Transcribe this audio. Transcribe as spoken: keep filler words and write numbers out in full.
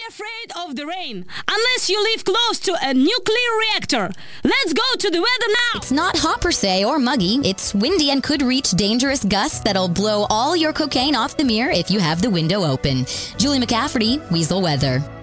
afraid of the rain unless you live close to a nuclear reactor. Let's go to the weather now. It's not hot per se or muggy. It's windy and could reach dangerous gusts that'll blow all your cocaine off the mirror if you have the window open. Julie McCafferty, Weasel Weather.